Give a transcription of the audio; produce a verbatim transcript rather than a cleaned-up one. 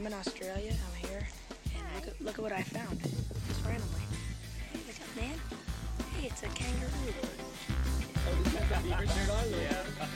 I'm in Australia. I'm here, and look at look at what I found. Just randomly. Hey, what's up, man? Hey, it's a kangaroo. Oh, this is the beaver shirt on? Yeah.